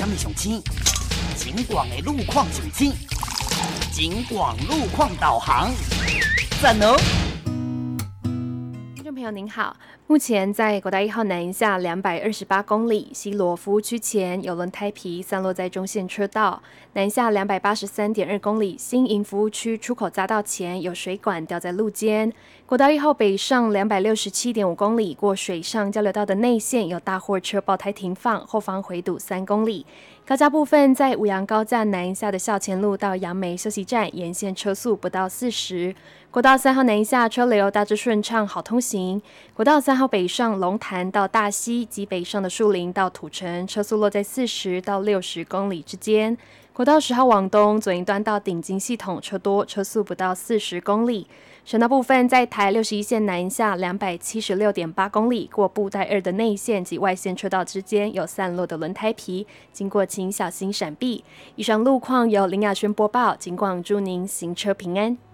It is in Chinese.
什么上青？景广的路况上青，景广路况导航，赞哦！ 听众朋友您好，目前在国道1号南下228公里，西螺服务区前有轮胎皮散落在中线车道；南下283.2公里，新营服务区出口匝道前有水管掉在路肩。国道1号北上267.5公里，过水上交流道的内线有大货车爆胎停放，后方回堵3公里。高架部分在五杨高架南下的校前路到杨梅休息站，沿线车速不到40。国道3号南下车流大致顺畅，好通行。国道3号北上龙潭到大溪及北上的树林到土城，车速落在40到60公里之间。国道10号往东左营端到顶金系统车多，车速不到40公里。省道部分在台61线南下276.8公里，过布袋2的内线及外线车道之间有散落的轮胎皮，经过请小心闪避。以上路况由林雅轩播报，警广祝您行车平安。